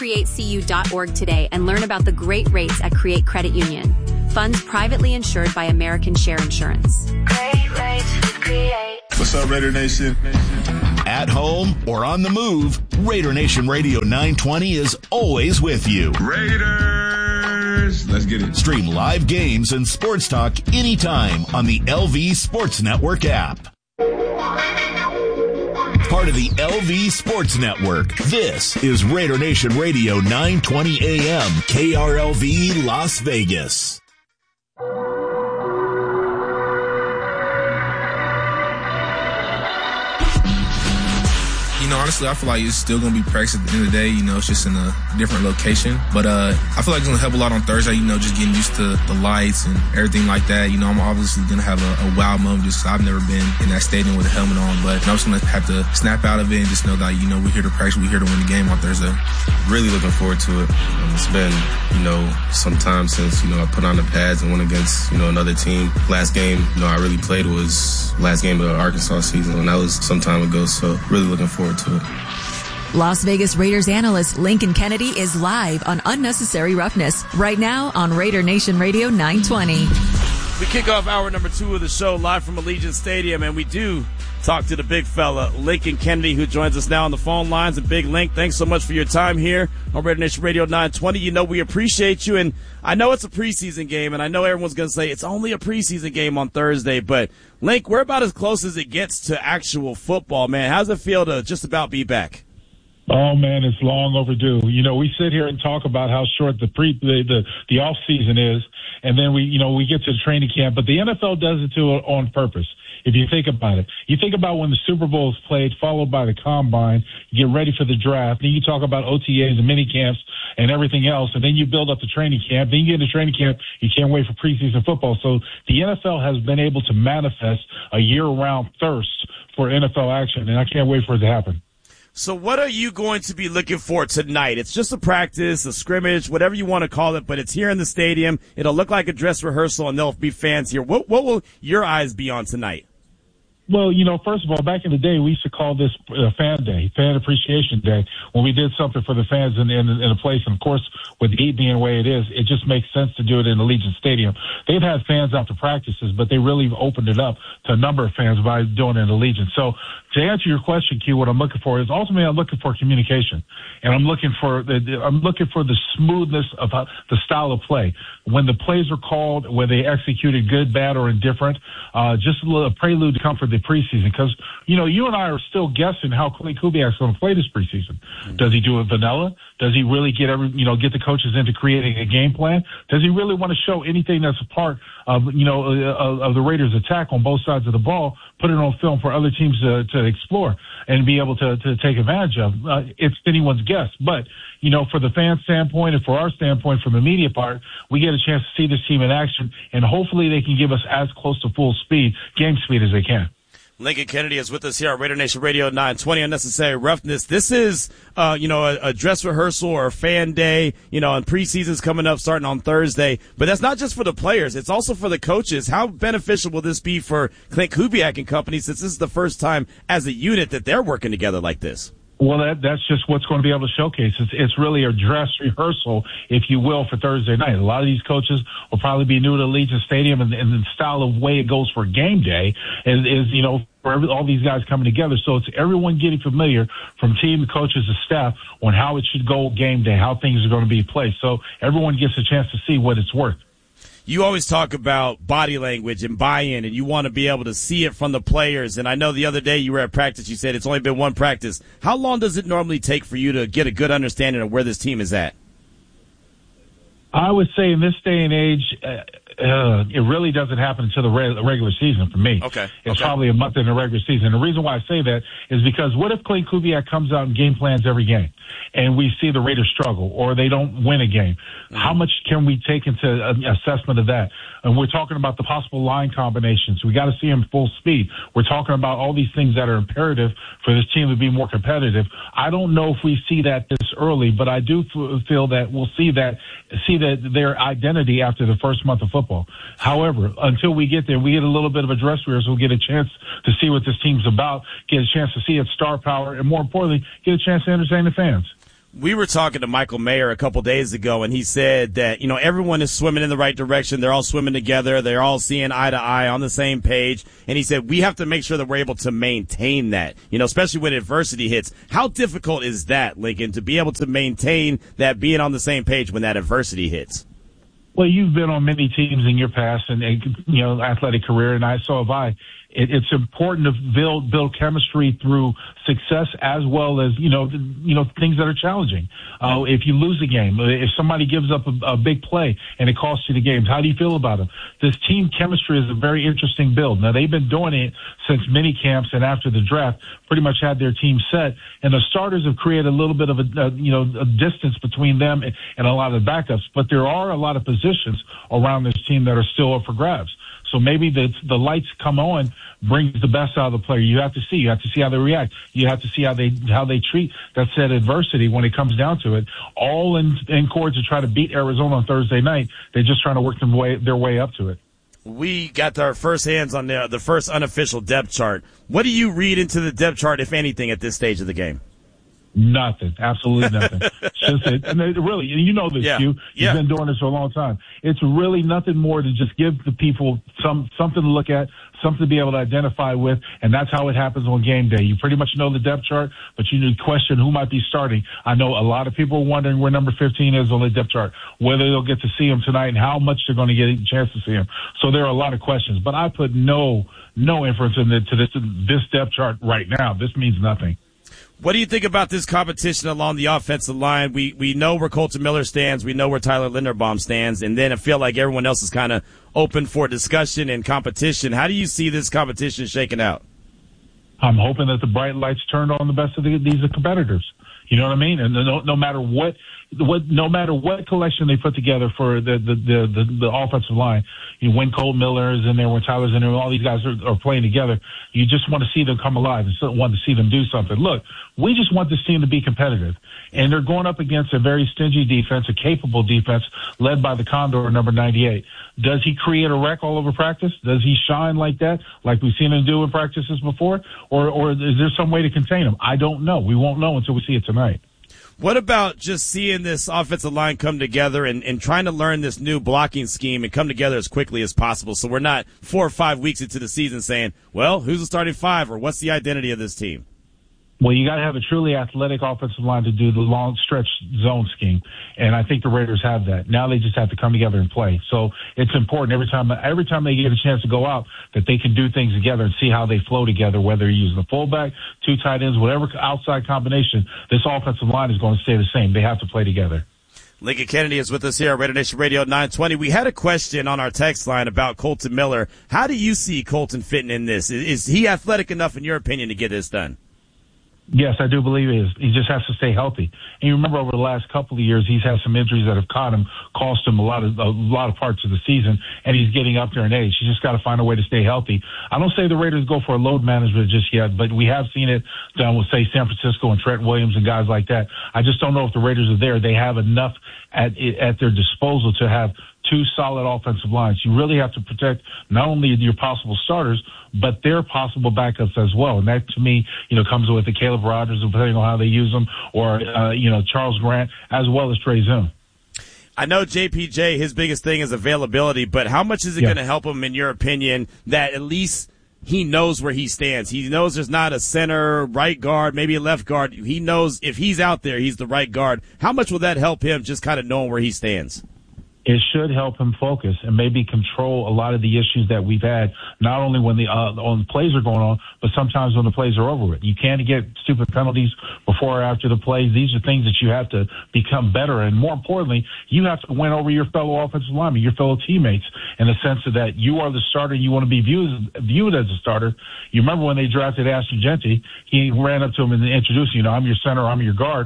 CreateCU.org today and learn about the great rates at Create Credit Union. Funds privately insured by American Share Insurance. Great rates with Create. What's up, Raider Nation? At home or on the move, Raider Nation Radio 920 is always with you. Raiders! Let's get it. Stream live games and sports talk anytime on the LV Sports Network app. Part of the LV Sports Network, this is Raider Nation Radio 920 AM, KRLV, Las Vegas. Honestly, I feel like it's still going to be practice at the end of the day. It's just in a different location. But I feel like it's going to help a lot on Thursday, just getting used to the lights and everything like that. I'm obviously going to have a wow moment just because I've never been in that stadium with a helmet on. But I'm just going to have to snap out of it and just know that, we're here to practice. We're here to win the game on Thursday. Really looking forward to it. It's been, some time since, I put on the pads and went against, another team. Last game, I really played was last game of the Arkansas season, and that was some time ago. So really looking forward to it. Las Vegas Raiders analyst Lincoln Kennedy is live on Unnecessary Roughness right now on Raider Nation Radio 920. We kick off hour number 2 of the show live from Allegiant Stadium, and we do talk to the big fella, Lincoln Kennedy, who joins us now on the phone lines. And Big Link, thanks so much for your time here on Raider Nation Radio 920. We appreciate you, and I know it's a preseason game, and I know everyone's going to say it's only a preseason game on Thursday, but Link, we're about as close as it gets to actual football, man. How's it feel to just about be back? Oh man, it's long overdue. We sit here and talk about how short the off season is, and then we get to the training camp, but the NFL does it too on purpose. If you think about it, you think about when the Super Bowl is played, followed by the combine, you get ready for the draft, then you talk about OTAs and mini camps and everything else, and then you build up the training camp, then you get into training camp, you can't wait for preseason football. So the NFL has been able to manifest a year-round thirst for NFL action, and I can't wait for it to happen. So what are you going to be looking for tonight? It's just a practice, a scrimmage, whatever you want to call it, but it's here in the stadium. It'll look like a dress rehearsal, and there'll be fans here. What will your eyes be on tonight? Well, first of all, back in the day, we used to call this Fan Day, Fan Appreciation Day, when we did something for the fans in a place. And, of course, with the heat being the way it is, it just makes sense to do it in Allegiant Stadium. They've had fans out to practices, but they really opened it up to a number of fans by doing it in Allegiant. So to answer your question, Q, what I'm looking for is ultimately I'm looking for communication, and I'm looking for the smoothness of the style of play. When the plays are called, whether they executed good, bad, or indifferent, just a prelude to come for the preseason, because you and I are still guessing how Klint Kubiak's going to play this preseason. Mm-hmm. Does he do it vanilla? Does he really get the coaches into creating a game plan? Does he really want to show anything that's a part of of the Raiders' attack on both sides of the ball, put it on film for other teams to explore and be able to take advantage of? It's anyone's guess, but for the fan standpoint and for our standpoint, from the media part, we get a chance to see this team in action, and hopefully they can give us as close to full speed, game speed, as they can. Lincoln Kennedy is with us here on Raider Nation Radio 920 Unnecessary Roughness. This is, a dress rehearsal or a fan day, and preseason's coming up starting on Thursday. But that's not just for the players. It's also for the coaches. How beneficial will this be for Klint Kubiak and company, since this is the first time as a unit that they're working together like this? Well, that's just what's going to be able to showcase. It's really a dress rehearsal, if you will, for Thursday night. A lot of these coaches will probably be new to Allegiant Stadium, and the style of way it goes for game day is for all these guys coming together. So it's everyone getting familiar, from team, coaches, to staff, on how it should go game day, how things are going to be played. So everyone gets a chance to see what it's worth. You always talk about body language and buy-in, and you want to be able to see it from the players. And I know the other day you were at practice, you said it's only been one practice. How long does it normally take for you to get a good understanding of where this team is at? I would say in this day and age, it really doesn't happen until the regular season for me. Okay. It's probably a month in the regular season. The reason why I say that is because what if Klint Kubiak comes out and game plans every game, and we see the Raiders struggle or they don't win a game? Mm-hmm. How much can we take into assessment of that? And we're talking about the possible line combinations. We got to see them full speed. We're talking about all these things that are imperative for this team to be more competitive. I don't know if we see that this early, but I do feel that we'll see that their identity after the first month of football. However, until we get there, we get a little bit of a dress rehearsal, get a chance to see what this team's about, get a chance to see its star power, and more importantly, get a chance to entertain the fans. We were talking to Michael Mayer a couple days ago, and he said that, everyone is swimming in the right direction. They're all swimming together. They're all seeing eye to eye on the same page. And he said, we have to make sure that we're able to maintain that, especially when adversity hits. How difficult is that, Lincoln, to be able to maintain that being on the same page when that adversity hits? Well, you've been on many teams in your past and athletic career, and so have I. It's important to build chemistry through success as well as things that are challenging. If you lose a game, if somebody gives up a big play and it costs you the games, how do you feel about it? This team chemistry is a very interesting build. Now, they've been doing it since mini camps and after the draft, pretty much had their team set, and the starters have created a little bit of a distance between them and a lot of the backups. But there are a lot of positions around this team that are still up for grabs. So maybe the lights come on brings the best out of the player. You have to see how they react. You have to see how they treat that said adversity when it comes down to it. All in chords to try to beat Arizona on Thursday night. They're just trying to work their way up to it. We got our first hands on the first unofficial depth chart. What do you read into the depth chart, if anything, at this stage of the game? Nothing. Absolutely nothing. It's just really, you know this, Hugh. You've been doing this for a long time. It's really nothing more to just give the people something to look at, something to be able to identify with, and that's how it happens on game day. You pretty much know the depth chart, but you need to question who might be starting. I know a lot of people are wondering where number 15 is on the depth chart, whether they'll get to see him tonight and how much they're going to get a chance to see him. So there are a lot of questions, but I put no inference into this depth chart right now. This means nothing. What do you think about this competition along the offensive line? We know where Kolton Miller stands. We know where Tyler Linderbaum stands. And then I feel like everyone else is kind of open for discussion and competition. How do you see this competition shaking out? I'm hoping that the bright lights turned on the best of these competitors. You know what I mean? And no matter what collection they put together for the offensive line, when Cole Miller is in there, when Tyler's in there, all these guys are playing together, you just want to see them come alive and want to see them do something. Look, we just want this team to be competitive. And they're going up against a very stingy defense, a capable defense led by the Condor, number 98. Does he create a wreck all over practice? Does he shine like that, like we've seen him do in practices before? Or is there some way to contain him? I don't know. We won't know until we see it tonight. What about just seeing this offensive line come together and trying to learn this new blocking scheme and come together as quickly as possible so we're not 4 or 5 weeks into the season saying, well, who's the starting five or what's the identity of this team? Well, you got to have a truly athletic offensive line to do the long stretch zone scheme, and I think the Raiders have that. Now they just have to come together and play. So it's important every time they get a chance to go out that they can do things together and see how they flow together, whether you're using the fullback, 2 tight ends, whatever outside combination, this offensive line is going to stay the same. They have to play together. Lincoln Kennedy is with us here at Raider Nation Radio 920. We had a question on our text line about Kolton Miller. How do you see Kolton fitting in this? Is he athletic enough, in your opinion, to get this done? Yes, I do believe he is. He just has to stay healthy. And you remember over the last couple of years, he's had some injuries that have cost him a lot of parts of the season, and he's getting up there in age. He's just got to find a way to stay healthy. I don't say the Raiders go for a load management just yet, but we have seen it done with, say, San Francisco and Trent Williams and guys like that. I just don't know if the Raiders are there. They have enough at their disposal to have 2 solid offensive lines. You really have to protect not only your possible starters, but their possible backups as well. And that, to me, comes with the Caleb Rogers, depending on how they use them, or, Charles Grant, as well as Trey Zoom. I know JPJ, his biggest thing is availability, but how much is it going to help him, in your opinion, that at least he knows where he stands? He knows there's not a center, right guard, maybe a left guard. He knows if he's out there, he's the right guard. How much will that help him just kind of knowing where he stands? It should help him focus and maybe control a lot of the issues that we've had, not only when the plays are going on, but sometimes when the plays are over with. You can't get stupid penalties before or after the plays. These are things that you have to become better. And more importantly, you have to win over your fellow offensive linemen, your fellow teammates, in the sense of that you are the starter. You want to be viewed as a starter. You remember when they drafted Ashton Jeanty, he ran up to him and introduced, I'm your center, I'm your guard.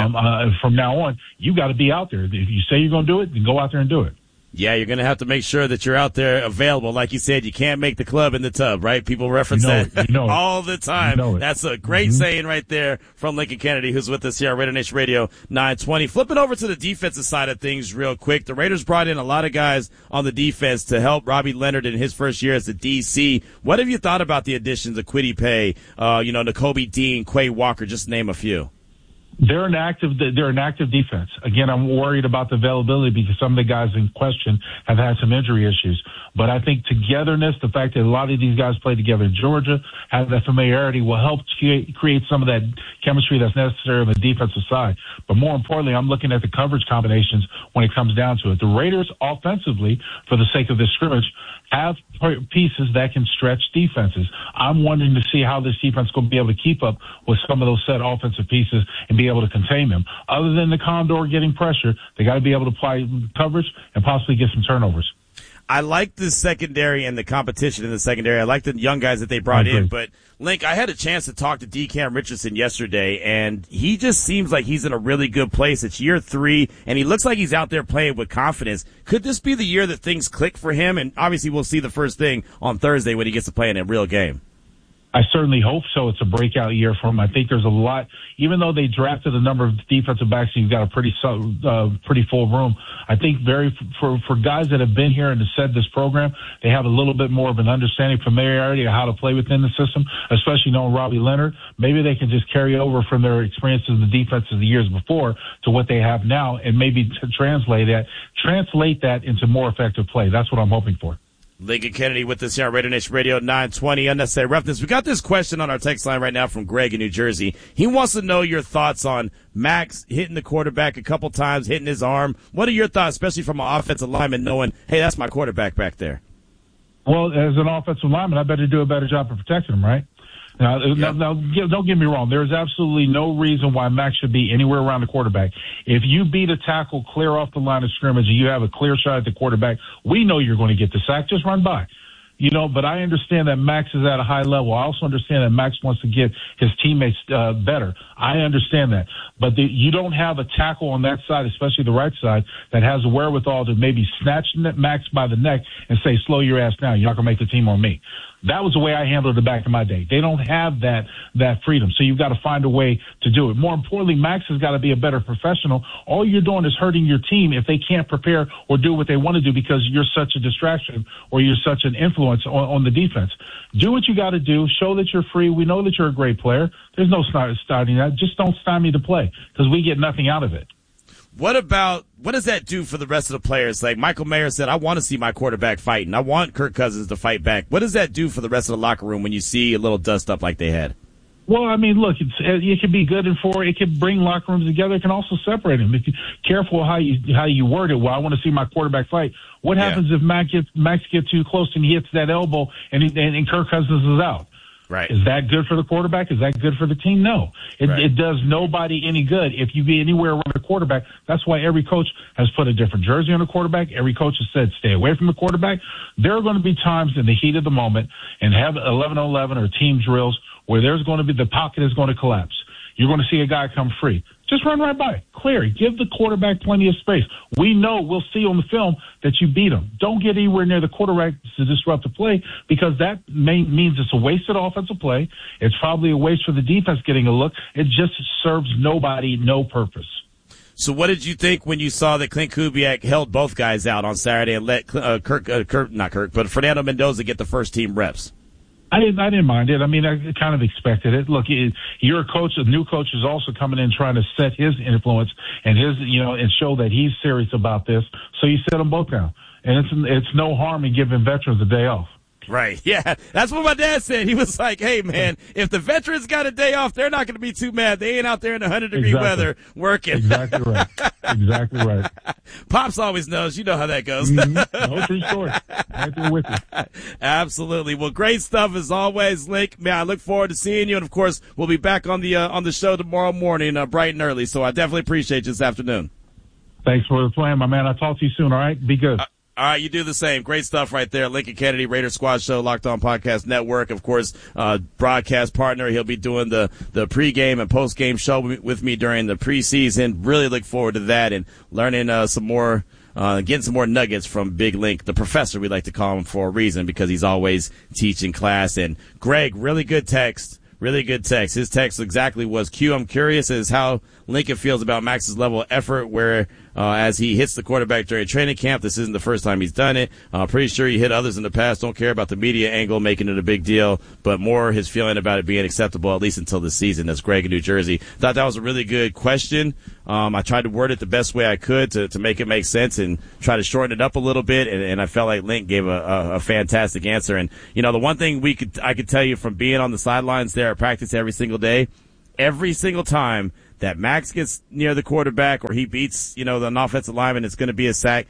From now on, you got to be out there. If you say you're going to do it, then go out there and do it. Yeah, you're going to have to make sure that you're out there available. Like you said, you can't make the club in the tub, right? People reference that all the time. That's a great saying right there from Lincoln Kennedy, who's with us here on Raider Nation Radio 920. Flipping over to the defensive side of things real quick. The Raiders brought in a lot of guys on the defense to help Robbie Leonard in his first year as the DC. What have you thought about the additions of Kwity Paye, Nakobe Dean, Quay Walker, just to name a few? They're an active defense. Again, I'm worried about the availability because some of the guys in question have had some injury issues. But I think togetherness, the fact that a lot of these guys play together in Georgia, have that familiarity will help create some of that chemistry that's necessary on the defensive side. But more importantly, I'm looking at the coverage combinations when it comes down to it. The Raiders offensively, for the sake of this scrimmage, have pieces that can stretch defenses. I'm wanting to see how this defense is going to be able to keep up with some of those set offensive pieces and be able to contain them. Other than the Condor getting pressure, they got to be able to apply coverage and possibly get some turnovers. I like the secondary and the competition in the secondary. I like the young guys that they brought in. But, Link, I had a chance to talk to DeCam Richardson yesterday, and he just seems like he's in a really good place. It's year 3, and he looks like he's out there playing with confidence. Could this be the year that things click for him? And obviously we'll see the first thing on Thursday when he gets to play in a real game. I certainly hope so. It's a breakout year for him. I think there's a lot, even though they drafted a number of defensive backs, you've got a pretty full room. I think for guys that have been here and have said this program, they have a little bit more of an understanding, familiarity of how to play within the system, especially knowing Robbie Leonard. Maybe they can just carry over from their experiences in the defenses the years before to what they have now and maybe translate that into more effective play. That's what I'm hoping for. Lincoln Kennedy with us here on Raider Nation Radio 920 Unnecessary Roughness. We got this question on our text line right now from Greg in New Jersey. He wants to know your thoughts on Max hitting the quarterback a couple times, hitting his arm. What are your thoughts, especially from an offensive lineman, knowing, hey, that's my quarterback back there? Well, as an offensive lineman, I better do a better job of protecting him, right? Now, don't get me wrong. There's absolutely no reason why Max should be anywhere around the quarterback. If you beat a tackle clear off the line of scrimmage and you have a clear shot at the quarterback, we know you're going to get the sack. Just run by. But I understand that Max is at a high level. I also understand that Max wants to get his teammates better. I understand that. But you don't have a tackle on that side, especially the right side, that has the wherewithal to maybe snatch Max by the neck and say, slow your ass down. You're not going to make the team on me. That was the way I handled it back in my day. They don't have that freedom. So you've got to find a way to do it. More importantly, Max has got to be a better professional. All you're doing is hurting your team if they can't prepare or do what they want to do because you're such a distraction or you're such an influence on the defense. Do what you got to do. Show that you're free. We know that you're a great player. There's no starting that. Just don't stymie the play because we get nothing out of it. What does that do for the rest of the players? Like Michael Mayer said, I want to see my quarterback fighting. I want Kirk Cousins to fight back. What does that do for the rest of the locker room when you see a little dust up like they had? Well, I mean, look, it can be good and for it can bring locker rooms together. It can also separate them. If you're careful how you word it. Well, I want to see my quarterback fight. What happens if Max gets too close and he hits that elbow and Kirk Cousins is out? Right. Is that good for the quarterback? Is that good for the team? No. It does nobody any good if you be anywhere around the quarterback. That's why every coach has put a different jersey on the quarterback. Every coach has said stay away from the quarterback. There are going to be times in the heat of the moment and have 11-on-11 or team drills where there's going to be the pocket is going to collapse. You're going to see a guy come free. Just run right by. Clear. Give the quarterback plenty of space. We'll see on the film that you beat him. Don't get anywhere near the quarterback to disrupt the play because that means it's a wasted offensive play. It's probably a waste for the defense getting a look. It just serves nobody no purpose. So what did you think when you saw that Clint Kubiak held both guys out on Saturday and let Fernando Mendoza get the first team reps? I didn't mind it. I mean, I kind of expected it. Look, you're a coach. A new coach is also coming in trying to set his influence and and show that he's serious about this. So you set them both down, and it's no harm in giving veterans a day off. Right. Yeah. That's what my dad said. He was like, hey, man, if the veterans got a day off, they're not going to be too mad. They ain't out there in 100-degree weather working. Exactly right. Exactly right. Pops always knows. You know how that goes. Mm-hmm. No, true story. Right there with you. Absolutely. Well, great stuff as always, Link. Man, I look forward to seeing you. And, of course, we'll be back on the show tomorrow morning, bright and early. So I definitely appreciate you this afternoon. Thanks for the plan, my man. I'll talk to you soon, all right? Be good. All right, you do the same. Great stuff right there. Lincoln Kennedy, Raider Squad Show, Locked On Podcast Network. Of course, broadcast partner. He'll be doing the pregame and postgame show with me during the preseason. Really look forward to that and learning some more, getting some more nuggets from Big Link, the professor we like to call him for a reason because he's always teaching class. And Greg, really good text. Really good text. His text exactly was, Q, I'm curious as how Lincoln feels about Max's level of effort where as he hits the quarterback during training camp. This isn't the first time he's done it. Pretty sure he hit others in the past. Don't care about the media angle making it a big deal, but more his feeling about it being acceptable, at least until this season. That's Greg in New Jersey. Thought that was a really good question. I tried to word it the best way I could to make it make sense and try to shorten it up a little bit, and I felt like Link gave a fantastic answer. And, you know, the one thing I could tell you from being on the sidelines there at practice every single day, every single time that Max gets near the quarterback or he beats, you know, an offensive lineman, it's going to be a sack.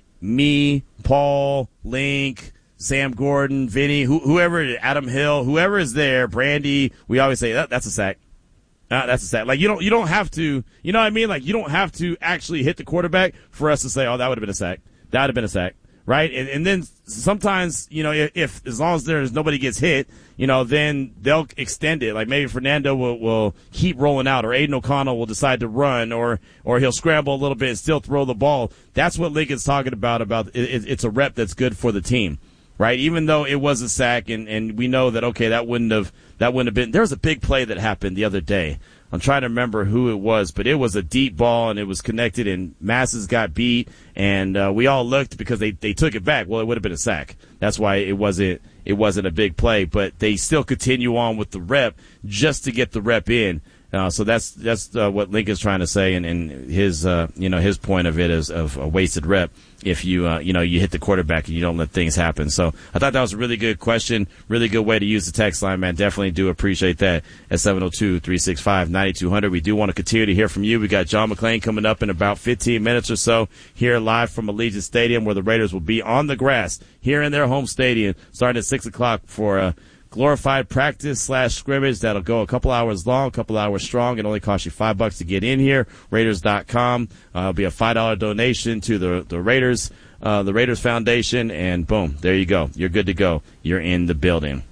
Me, Paul, Link, Sam Gordon, Vinny, whoever, Adam Hill, whoever is there, Brandy, we always say, that's a sack. That's a sack. Like, you don't have to, you know what I mean? Like, you don't have to actually hit the quarterback for us to say, oh, that would have been a sack. That would have been a sack. Right? And then sometimes, you know, if as long as nobody gets hit, you know, then they'll extend it. Like maybe Fernando will keep rolling out, or Aiden O'Connell will decide to run, or he'll scramble a little bit and still throw the ball. That's what Lincoln's talking about it's a rep that's good for the team. Right? Even though it was a sack and we know that, okay, that wouldn't have been, there was a big play that happened the other day. I'm trying to remember who it was, but it was a deep ball and it was connected and Masses got beat and we all looked because they took it back. Well, it would have been a sack. That's why it wasn't a big play, but they still continue on with the rep just to get the rep in. So that's what Lincoln's trying to say, and his his point of it is of a wasted rep if you hit the quarterback and you don't let things happen. So I thought that was a really good question, really good way to use the text line, man. Definitely do appreciate that at 702-365-9200. We do want to continue to hear from you. We got John McClain coming up in about 15 minutes or so here live from Allegiant Stadium, where the Raiders will be on the grass here in their home stadium starting at 6 o'clock for glorified practice/scrimmage that'll go a couple hours long, a couple hours strong. It only costs you $5 to get in here. Raiders.com. It'll be a $5 donation to the Raiders Foundation, and boom, there you go. You're good to go. You're in the building.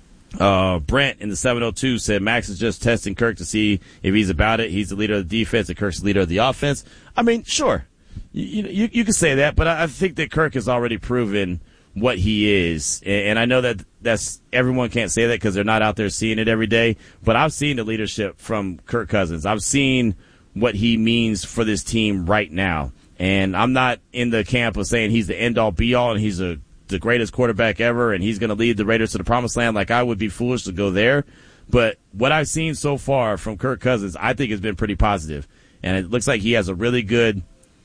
Brent in the 702 said Max is just testing Kirk to see if he's about it. He's the leader of the defense and Kirk's the leader of the offense. I mean, sure, you can say that, but I think that Kirk has already proven what he is. And I know that's everyone can't say that because they're not out there seeing it every day, but I've seen the leadership from Kirk Cousins. I've seen what he means for this team right now. And I'm not in the camp of saying he's the end-all, be-all, and he's the greatest quarterback ever, and he's going to lead the Raiders to the promised land. Like, I would be foolish to go there. But what I've seen so far from Kirk Cousins, I think has been pretty positive. And it looks like he has a really good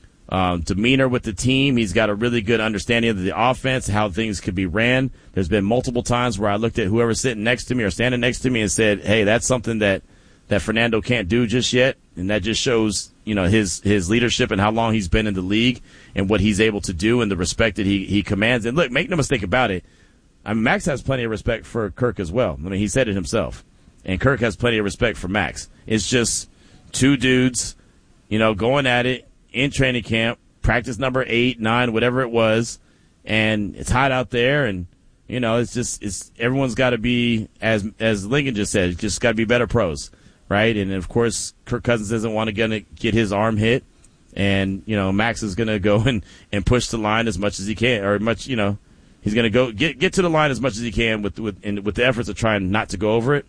demeanor with the team. He's got a really good understanding of the offense, how things could be ran. There's been multiple times where I looked at whoever's sitting next to me or standing next to me and said, hey, that's something that Fernando can't do just yet. And that just shows, you know, his leadership and how long he's been in the league and what he's able to do and the respect that he commands. And look, make no mistake about it, I mean, Max has plenty of respect for Kirk as well. I mean, he said it himself. And Kirk has plenty of respect for Max. It's just two dudes, you know, going at it in training camp, practice number 8, 9, whatever it was, and it's hot out there, and you know, it's everyone's got to be, as Lincoln just said, just got to be better pros, right? And of course, Kirk Cousins isn't want to get his arm hit, and you know, Max is going to go and push the line as much as he can, or much, you know, he's going to go get to the line as much as he can with the efforts of trying not to go over it.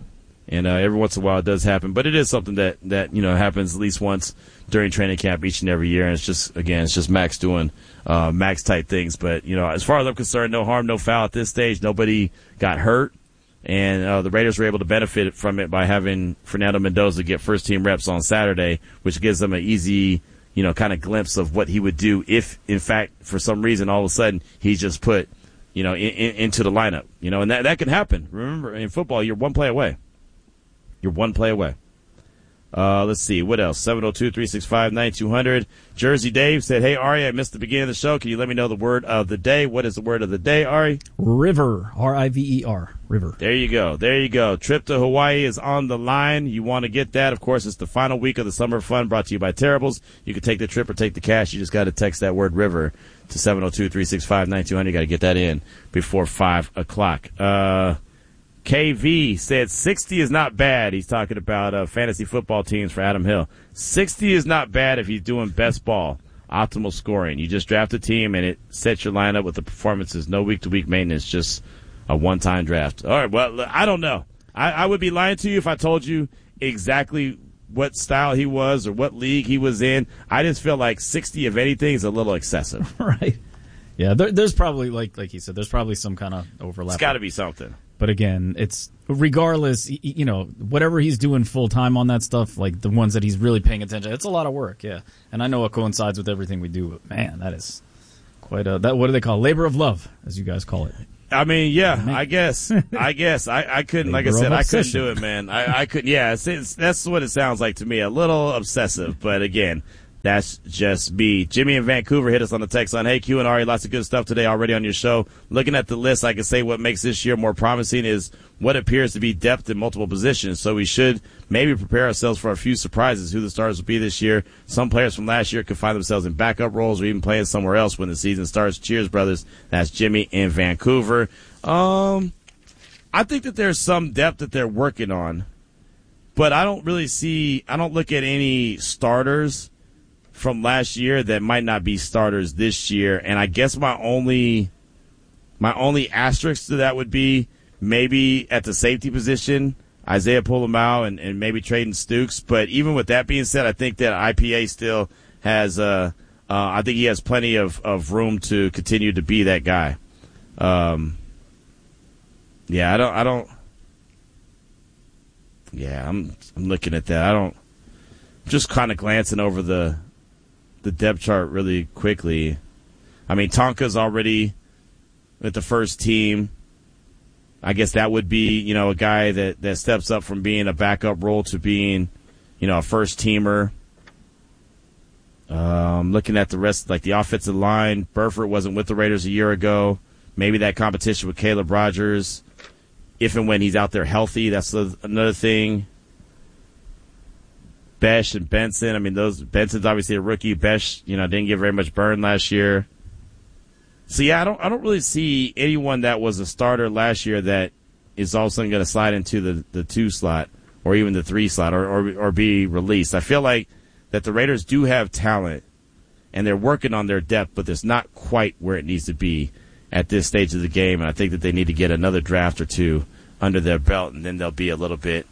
And every once in a while it does happen. But it is something that you know, happens at least once during training camp each and every year. And it's just Max doing Max-type things. But, you know, as far as I'm concerned, no harm, no foul at this stage. Nobody got hurt. And the Raiders were able to benefit from it by having Fernando Mendoza get first-team reps on Saturday, which gives them an easy, you know, kind of glimpse of what he would do if, in fact, for some reason, all of a sudden, he's just put, you know, into the lineup. You know, and that can happen. Remember, in football, you're one play away. You're one play away. Let's see. What else? 702-365-9200. Jersey Dave said, hey, Ari, I missed the beginning of the show. Can you let me know the word of the day? What is the word of the day, Ari? River. R-I-V-E-R. River. There you go. There you go. Trip to Hawaii is on the line. You want to get that. Of course, it's the final week of the summer fun brought to you by Terribles. You can take the trip or take the cash. You just got to text that word river to 702-365-9200. You got to get that in before 5 o'clock. KV said 60 is not bad. He's talking about fantasy football teams for Adam Hill. 60 is not bad if he's doing best ball, optimal scoring. You just draft a team and it sets your lineup with the performances. No week-to-week maintenance, just a one-time draft. All right, well, I don't know. I would be lying to you if I told you exactly what style he was or what league he was in. I just feel like 60 of anything is a little excessive. Right. Yeah, there's probably, like he said, there's probably some kind of overlap. It's got to be something. But again, it's regardless, whatever he's doing full time on that stuff, like the ones that he's really paying attention, it's a lot of work, yeah. And I know it coincides with everything we do, but man, that is quite what do they call it? Labor of love, as you guys call it. I mean, yeah, I guess. I couldn't, like I said, I couldn't do it, man. I couldn't, yeah, that's what it sounds like to me, a little obsessive, but again, that's just me. Jimmy in Vancouver hit us on the text line. Hey, Q and Ari, lots of good stuff today already on your show. Looking at the list, I can say what makes this year more promising is what appears to be depth in multiple positions. So we should maybe prepare ourselves for a few surprises, who the stars will be this year. Some players from last year could find themselves in backup roles or even playing somewhere else when the season starts. Cheers, brothers. That's Jimmy in Vancouver. I think that there's some depth that they're working on, but I don't look at any starters from last year that might not be starters this year. And I guess my only asterisk to that would be maybe at the safety position, Isaiah Poulamau and maybe Traden Stukes. But even with that being said, I think that IPA still has I think he has plenty of room to continue to be that guy. I'm looking at that. I'm just kind of glancing over the depth chart really quickly. I mean, Tonka's already with the first team. I guess that would be, a guy that steps up from being a backup role to being, a first teamer. Looking at the rest, like the offensive line, Burford wasn't with the Raiders a year ago. Maybe that competition with Caleb Rogers, if and when he's out there healthy, that's another thing. Besh and Benson. I mean, Benson's obviously a rookie. Besh, didn't get very much burn last year. So yeah, I don't really see anyone that was a starter last year that is all of a sudden going to slide into the 2 slot or even the 3 slot or be released. I feel like that the Raiders do have talent and they're working on their depth, but it's not quite where it needs to be at this stage of the game. And I think that they need to get another draft or 2 under their belt, and then they'll be a little bit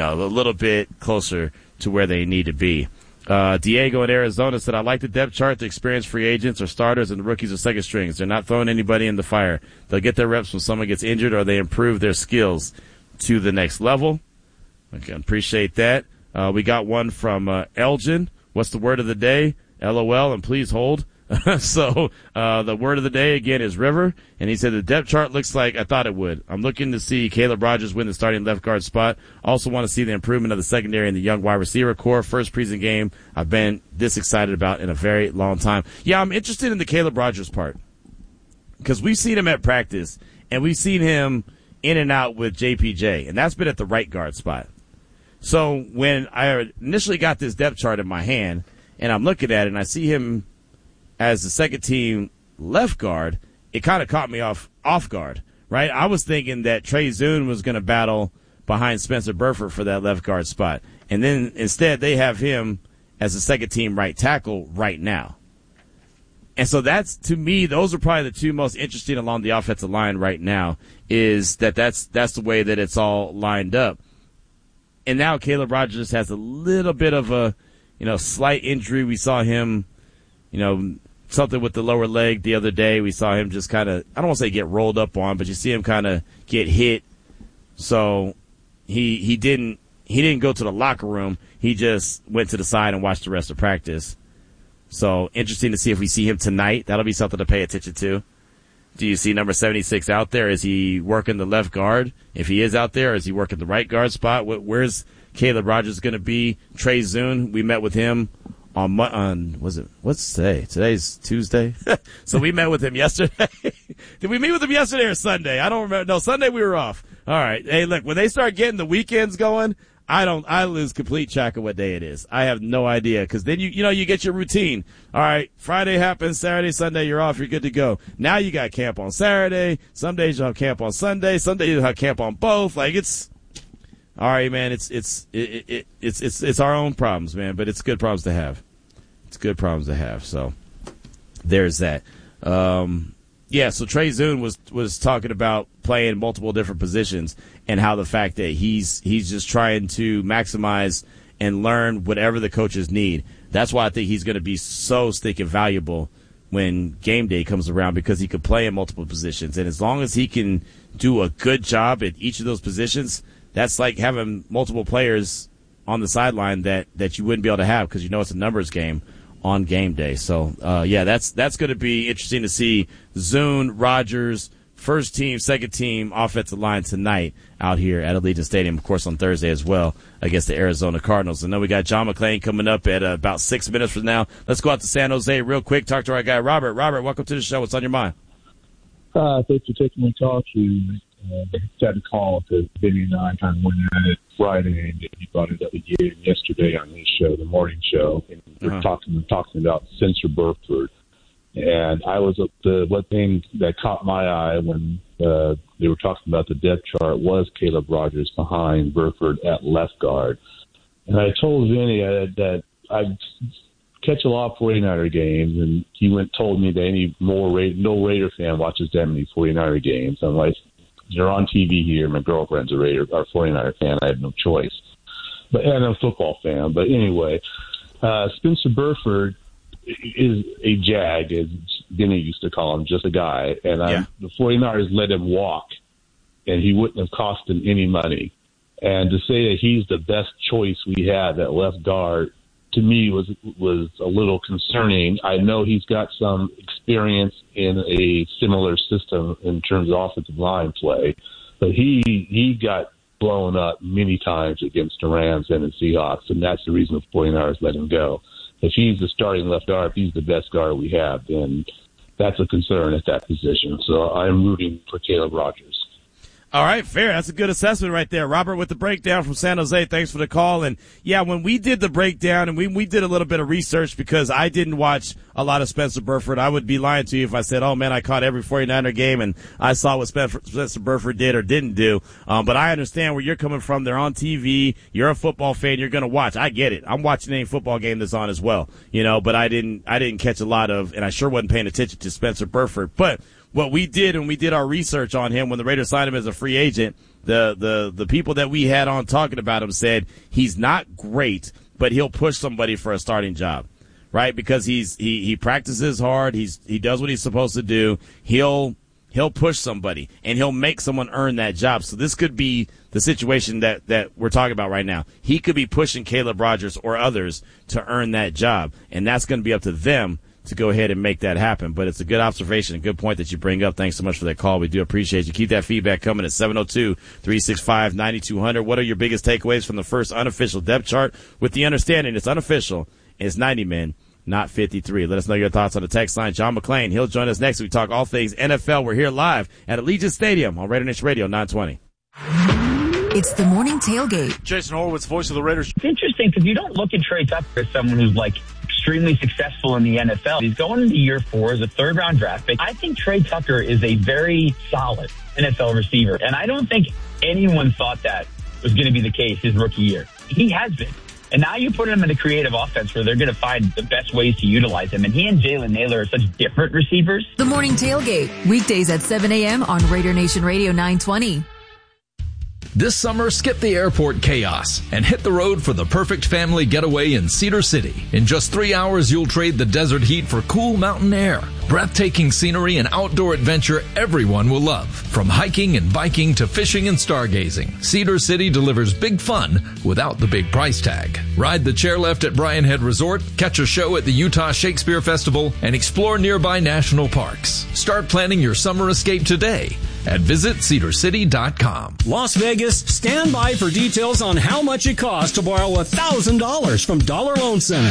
closer to where they need to be. Diego in Arizona said, I like the depth chart. The experienced free agents are starters and the rookies are second strings. They're not throwing anybody in the fire. They'll get their reps when someone gets injured or they improve their skills to the next level. Okay, appreciate that. We got one from Elgin. What's the word of the day? LOL, and please hold. So the word of the day, again, is river. And he said the depth chart looks like I thought it would. I'm looking to see Caleb Rogers win the starting left guard spot. Also want to see the improvement of the secondary and the young wide receiver core. First preseason game I've been this excited about in a very long time. Yeah, I'm interested in the Caleb Rogers part because we've seen him at practice, and we've seen him in and out with JPJ, and that's been at the right guard spot. So when I initially got this depth chart in my hand, and I'm looking at it, and I see him as the second team left guard, it kind of caught me off guard, right? I was thinking that Trey Zune was going to battle behind Spencer Burford for that left guard spot. And then instead they have him as the second team right tackle right now. And so that's, to me, those are probably the 2 most interesting along the offensive line right now, is that's the way that it's all lined up. And now Caleb Rogers has a little bit of a, slight injury. We saw him, something with the lower leg the other day. We saw him just kind of, I don't want to say get rolled up on, but you see him kind of get hit. So he didn't go to the locker room. He just went to the side and watched the rest of practice. So interesting to see if we see him tonight. That'll be something to pay attention to. Do you see number 76 out there? Is he working the left guard? If he is out there, is he working the right guard spot? Where's Caleb Rogers going to be? Trey Zune, we met with him what's today? Today's Tuesday. So we met with him yesterday. Did we meet with him yesterday or Sunday? I don't remember. No, Sunday we were off. All right. Hey, look, when they start getting the weekends going, I lose complete track of what day it is. I have no idea, because then you get your routine. All right, Friday happens, Saturday, Sunday, you're off, you're good to go. Now you got camp on Saturday. Some days you'll have camp on Sunday. Some days you'll have camp on both. Like, it's all right, man. It's our own problems, man. But it's good problems to have. It's good problems to have. So there's that. Yeah, so Trey Zoon was talking about playing multiple different positions and how the fact that he's just trying to maximize and learn whatever the coaches need. That's why I think he's going to be so stinking valuable when game day comes around, because he could play in multiple positions. And as long as he can do a good job at each of those positions, that's like having multiple players on the sideline that you wouldn't be able to have, because it's a numbers game on game day. So, that's going to be interesting to see Zoon, Rodgers, first team, second team offensive line tonight out here at Allegiant Stadium, of course, on Thursday as well against the Arizona Cardinals. And then we got John McClain coming up at about 6 minutes from now. Let's go out to San Jose real quick, talk to our guy, Robert. Robert, welcome to the show. What's on your mind? Thanks for taking my call. Had a call to Vinny and I kind of went at it Friday, and he brought it up again yesterday on his show, the morning show, and we're talking about Spencer Burford. And I was one thing that caught my eye when they were talking about the depth chart was Caleb Rogers behind Burford at left guard. And I told Vinny that I catch a lot of 49er games, and he told me that no Raider fan watches that many 49er games. I'm like, you're on TV here. My girlfriend's a 49er fan. I have no choice. And I'm a football fan. But anyway, Spencer Burford is a jag, as Vinny used to call him, just a guy. And the 49ers let him walk, and he wouldn't have cost them any money. And to say that he's the best choice we have at left guard, to me, was a little concerning. I know he's got some experience in a similar system in terms of offensive line play, but he got blown up many times against the Rams and the Seahawks, and that's the reason the 49ers let him go. If he's the starting left guard, if he's the best guard we have, then that's a concern at that position. So I'm rooting for Caleb Rogers. All right, fair. That's a good assessment right there. Robert with the breakdown from San Jose. Thanks for the call. And, yeah, when we did the breakdown, and we did a little bit of research because I didn't watch a lot of Spencer Burford. I would be lying to you if I said, oh, man, I caught every 49er game and I saw what Spencer Burford did or didn't do. But I understand where you're coming from. They're on TV. You're a football fan. You're going to watch. I get it. I'm watching any football game that's on as well, but I didn't catch a lot of, and I sure wasn't paying attention to Spencer Burford. But what we did, and we did our research on him when the Raiders signed him as a free agent, the people that we had on talking about him said he's not great, but he'll push somebody for a starting job, right? Because he practices hard, he does what he's supposed to do. He'll push somebody, and he'll make someone earn that job. So this could be the situation that we're talking about right now. He could be pushing Caleb Rogers or others to earn that job, and that's going to be up to them to go ahead and make that happen. But it's a good observation, a good point that you bring up. Thanks so much for that call. We do appreciate you. Keep that feedback coming at 702-365-9200. What are your biggest takeaways from the first unofficial depth chart, with the understanding it's unofficial, it's 90 men, not 53. Let us know your thoughts on the text line. John McClain, he'll join us next. We talk all things NFL. We're here live at Allegiant Stadium on Raider Nation Radio 920. It's the morning tailgate. Jason Horowitz, voice of the Raiders. It's interesting because you don't look at Trey Tucker as someone who's extremely successful in the NFL. He's going into year 4 as a third-round draft pick. I think Trey Tucker is a very solid NFL receiver, and I don't think anyone thought that was going to be the case his rookie year. He has been. And now you put him in a creative offense where they're going to find the best ways to utilize him. And he and Jalen Naylor are such different receivers. The morning tailgate, weekdays at 7 a.m. on Raider Nation Radio 920. This summer, skip the airport chaos and hit the road for the perfect family getaway in Cedar City. In just 3 hours, you'll trade the desert heat for cool mountain air, breathtaking scenery, and outdoor adventure everyone will love. From hiking and biking to fishing and stargazing, Cedar City delivers big fun without the big price tag. Ride the chairlift at Bryan Head Resort, catch a show at the Utah Shakespeare Festival, and explore nearby national parks. Start planning your summer escape today at visitcedarcity.com. Las Vegas, stand by for details on how much it costs to borrow $1,000 from Dollar Loan Center.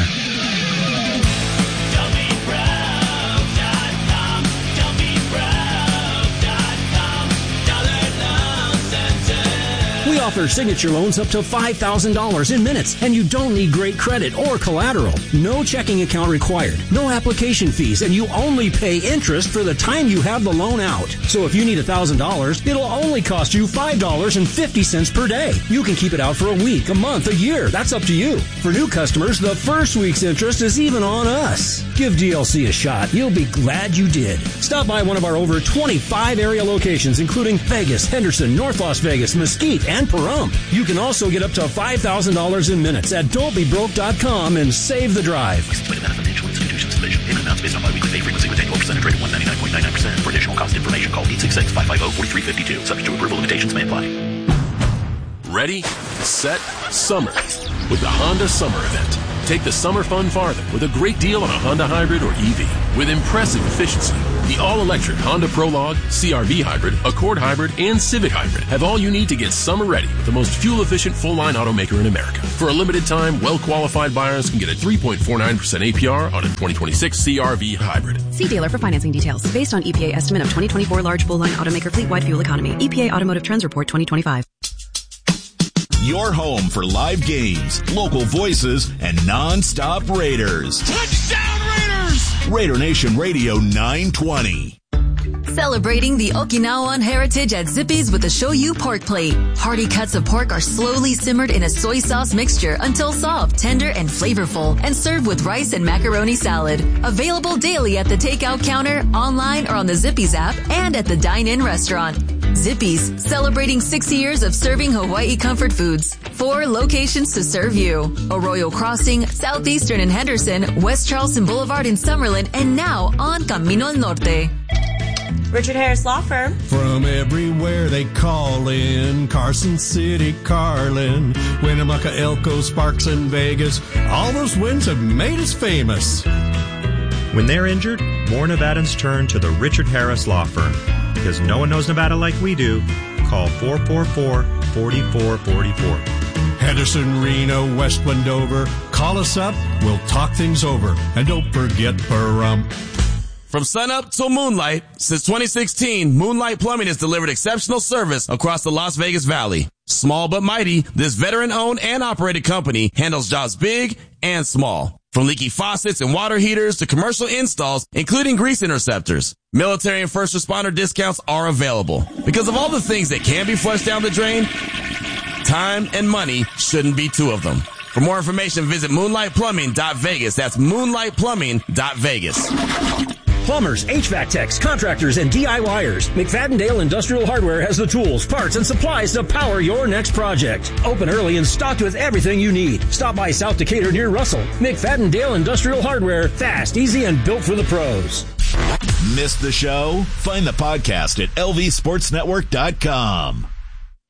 We offer signature loans up to $5,000 in minutes, and you don't need great credit or collateral. No checking account required, no application fees, and you only pay interest for the time you have the loan out. So if you need $1,000, it'll only cost you $5.50 per day. You can keep it out for a week, a month, a year. That's up to you. For new customers, the first week's interest is even on us. Give DLC a shot. You'll be glad you did. Stop by one of our over 25 area locations, including Vegas, Henderson, North Las Vegas, Mesquite, and Pahrump. You can also get up to $5,000 in minutes at don'tbebroke.com and save the drive. Financial institutions division. Payment amounts based on biweekly pay frequency with annual percentage rate of 199.99%. For additional cost information, call 866-550-4352. Subject to approval, limitations may apply. Ready, set, summer with the Honda Summer Event. Take the summer fun farther with a great deal on a Honda Hybrid or EV with impressive efficiency. The all-electric Honda Prologue, CR-V Hybrid, Accord Hybrid, and Civic Hybrid have all you need to get summer ready with the most fuel-efficient full-line automaker in America. For a limited time, well-qualified buyers can get a 3.49% APR on a 2026 CR-V Hybrid. See dealer for financing details. Based on EPA estimate of 2024 large full-line automaker fleet-wide fuel economy. EPA Automotive Trends Report 2025. Your home for live games, local voices, and non-stop Raiders. Touchdown Raiders! Raider Nation Radio 920. Celebrating the Okinawan heritage at Zippy's with the Shoyu pork plate. Hearty cuts of pork are slowly simmered in a soy sauce mixture until soft, tender, and flavorful, and served with rice and macaroni salad. Available daily at the takeout counter, online, or on the Zippy's app, and at the dine-in restaurant. Zippy's, celebrating 60 years of serving Hawaii comfort foods. 4 locations to serve you. Arroyo Crossing, Southeastern in Henderson, West Charleston Boulevard in Summerlin, and now on Camino al Norte. Richard Harris Law Firm. From everywhere they call in, Carson City, Carlin, Winnemucca, Elko, Sparks, and Vegas. All those wins have made us famous. When they're injured, more Nevadans turn to the Richard Harris Law Firm. Because no one knows Nevada like we do, call 444-4444. Henderson, Reno, West Wendover. Call us up. We'll talk things over. And don't forget Pahrump. From sunup till moonlight, since 2016, Moonlight Plumbing has delivered exceptional service across the Las Vegas Valley. Small but mighty, this veteran-owned and operated company handles jobs big and small. From leaky faucets and water heaters to commercial installs, including grease interceptors. Military and first responder discounts are available. Because of all the things that can be flushed down the drain, time and money shouldn't be two of them. For more information, visit moonlightplumbing.vegas. That's moonlightplumbing.vegas. Plumbers, HVAC techs, contractors, and DIYers. McFadden-Dale Industrial Hardware has the tools, parts, and supplies to power your next project. Open early and stocked with everything you need. Stop by South Decatur near Russell. McFadden-Dale Industrial Hardware. Fast, easy, and built for the pros. Missed the show? Find the podcast at lvsportsnetwork.com.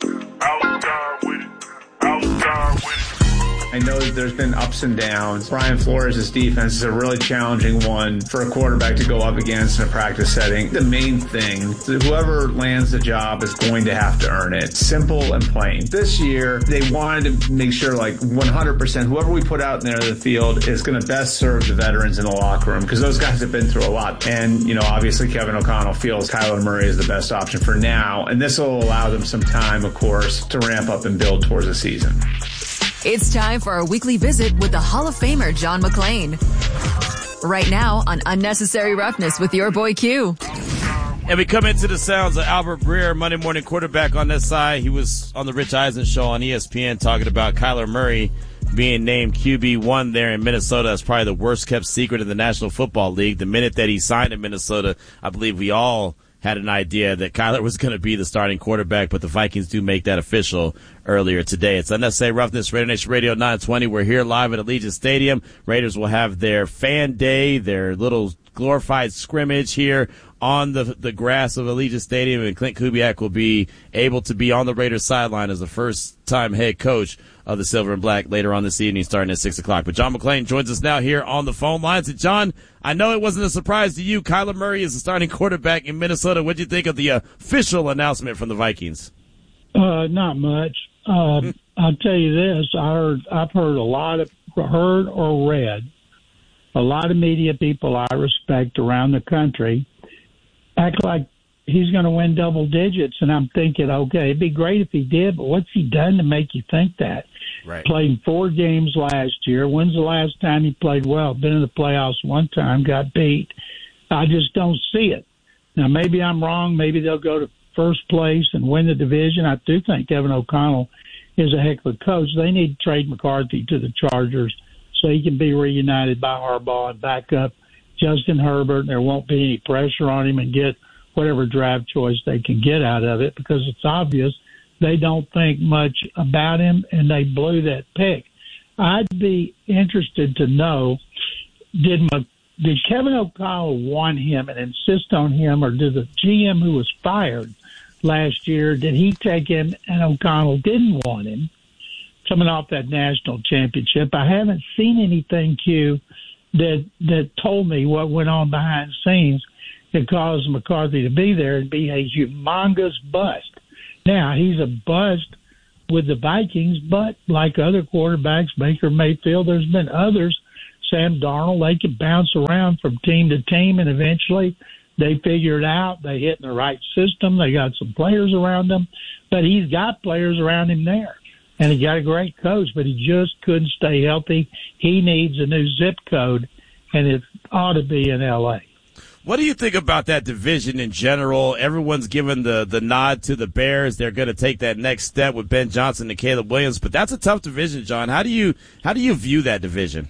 I know that there's been ups and downs. Brian Flores' defense is a really challenging one for a quarterback to go up against in a practice setting. The main thing is that whoever lands the job is going to have to earn it. Simple and plain. This year, they wanted to make sure, like, 100%, whoever we put out there in the field is going to best serve the veterans in the locker room, because those guys have been through a lot. And, you know, obviously Kevin O'Connell feels Kyler Murray is the best option for now, and this will allow them some time, of course, to ramp up and build towards the season. It's time for our weekly visit with the Hall of Famer John McClain. Right now on Unnecessary Roughness with your boy Q. And we come into the sounds of Albert Breer, Monday morning quarterback on this side. He was on the Rich Eisen show on ESPN talking about Kyler Murray being named QB1 there in Minnesota. That's probably the worst kept secret in the National Football League. The minute that he signed in Minnesota, I believe we all had an idea that Kyler was going to be the starting quarterback, but the Vikings do make that official earlier today. It's Unnecessary Roughness, Raider Nation Radio 920. We're here live at Allegiant Stadium. Raiders will have their fan day, their little glorified scrimmage here on the grass of Allegiant Stadium, and Clint Kubiak will be able to be on the Raiders sideline as the first-time head coach of the Silver and Black later on this evening, starting at 6 o'clock. But John McClain joins us now here on the phone lines. And John, I know it wasn't a surprise to you. Kyler Murray is the starting quarterback in Minnesota. What did you think of the official announcement from the Vikings? Not much. I'll tell you this. I've heard or read a lot of media people I respect around the country act like he's going to win double digits. And I'm thinking, okay, it'd be great if he did, but what's he done to make you think that? Right. Played 4 games last year. When's the last time he played well? Been in the playoffs one time, got beat. I just don't see it. Now, maybe I'm wrong. Maybe they'll go to first place and win the division. I do think Kevin O'Connell is a heck of a coach. They need to trade McCarthy to the Chargers so he can be reunited by Harbaugh and back up Justin Herbert. There won't be any pressure on him and get whatever draft choice they can get out of it, because it's obvious they don't think much about him and they blew that pick. I'd be interested to know, did Kevin O'Connell want him and insist on him, or did the GM who was fired last year, did he take him and O'Connell didn't want him coming off that national championship? I haven't seen anything, Q, that told me what went on behind the scenes that caused McCarthy to be there and be a humongous bust. Now, he's a bust with the Vikings, but like other quarterbacks, Baker Mayfield, there's been others, Sam Darnold, they can bounce around from team to team, and eventually they figure it out. They hit in the right system. They got some players around them, but he's got players around him there. And he got a great coach, but he just couldn't stay healthy. He needs a new zip code, and it ought to be in L.A. What do you think about that division in general? Everyone's given the nod to the Bears. They're going to take that next step with Ben Johnson and Caleb Williams, but that's a tough division, John. How do you view that division?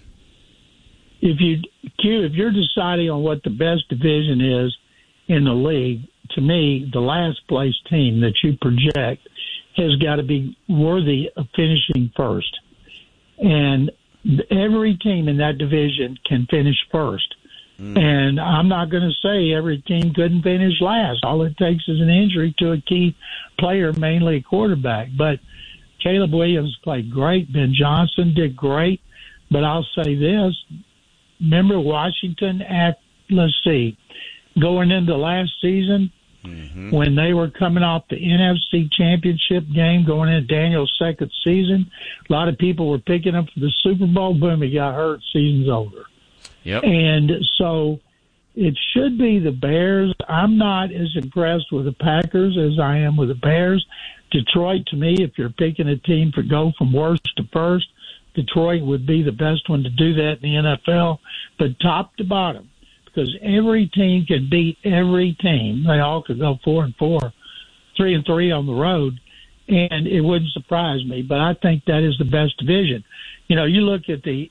If you're deciding on what the best division is in the league, to me, the last place team that you project has got to be worthy of finishing first. And every team in that division can finish first. And I'm not going to say every team couldn't finish last. All it takes is an injury to a key player, mainly a quarterback. But Caleb Williams played great. Ben Johnson did great. But I'll say this. Remember Washington let's see, going into last season, when they were coming off the NFC Championship game, going into Daniel's second season, a lot of people were picking him for the Super Bowl. Boom, he got hurt. Season's over. Yep. And so it should be the Bears. I'm not as impressed with the Packers as I am with the Bears. Detroit, to me, if you're picking a team to go from worst to first, Detroit would be the best one to do that in the NFL. But top to bottom, because every team can beat every team. They all could go 4-4, 3-3 on the road, and it wouldn't surprise me. But I think that is the best division. You know, you look at the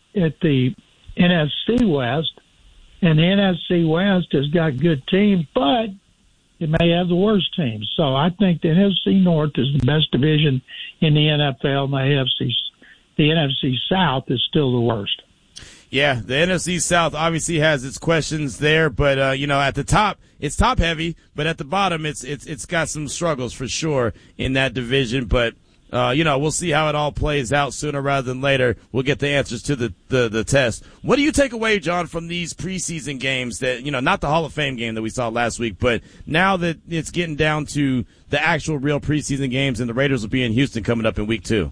NFC West, and the NFC West has got good teams, but it may have the worst teams. So I think the NFC North is the best division in the NFL, and the NFC South is still the worst. Yeah, the NFC South obviously has its questions there, but at the top it's top heavy, but at the bottom it's got some struggles for sure in that division. But we'll see how it all plays out sooner rather than later. We'll get the answers to the test. What do you take away, John, from these preseason games that, not the Hall of Fame game that we saw last week, but now that it's getting down to the actual real preseason games, and the Raiders will be in Houston coming up in week 2?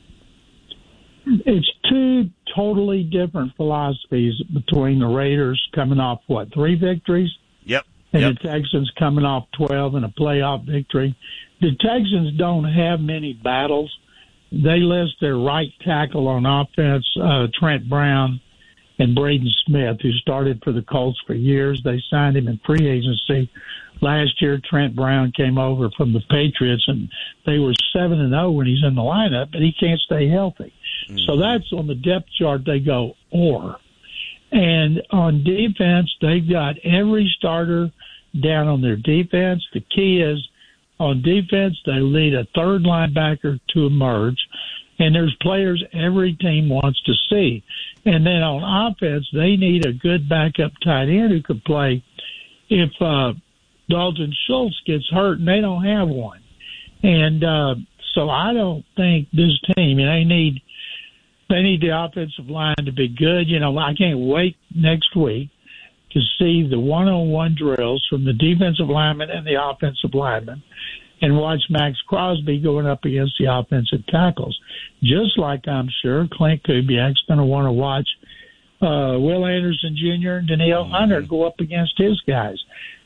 It's two totally different philosophies between the Raiders coming off, 3 victories? Yep. And the Texans coming off 12 and a playoff victory. The Texans don't have many battles. They list their right tackle on offense, Trent Brown, and Braden Smith, who started for the Colts for years. They signed him in free agency. Last year, Trent Brown came over from the Patriots, and they were 7-0 when he's in the lineup, but he can't stay healthy. So that's on the depth chart. They go or. And on defense, they've got every starter down on their defense. The key is on defense, they need a third linebacker to emerge, and there's players every team wants to see. And then on offense, they need a good backup tight end who could play if Dalton Schultz gets hurt, and they don't have one. And so I don't think this team, they need the offensive line to be good. I can't wait next week to see the one-on-one drills from the defensive lineman and the offensive lineman, and watch Max Crosby going up against the offensive tackles. Just like I'm sure Clint Kubiak's going to want to watch Will Anderson Jr. and Danielle Hunter go up against his guys.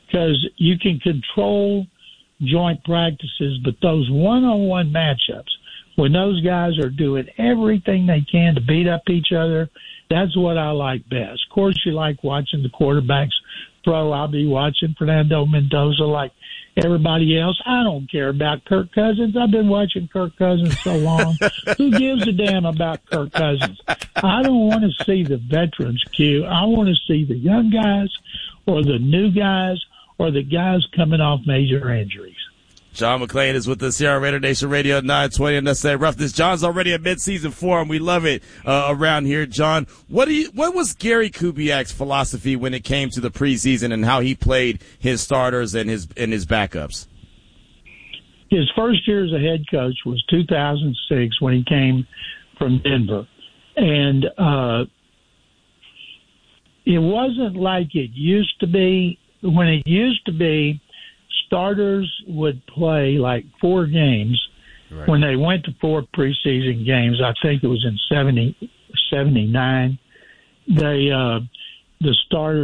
because you can control joint practices, but those one-on-one matchups, when those guys are doing everything they can to beat up each other, that's what I like best. Of course, you like watching the quarterbacks throw. I'll be watching Fernando Mendoza like everybody else. I don't care about Kirk Cousins. I've been watching Kirk Cousins so long. Who gives a damn about Kirk Cousins? I don't want to see the veterans, Q. I want to see the young guys or the new guys or the guys coming off major injuries. John McClain is with us here on Raider Nation Radio 920 and Necessary Roughness. John's already at midseason form. We love it around here. John, what was Gary Kubiak's philosophy when it came to the preseason and how he played his starters and his backups? His first year as a head coach was 2006 when he came from Denver. And it wasn't like it used to be. When it used to be, starters would play like 4 games. Right. When they went to 4 preseason games, I think it was in 79, the starters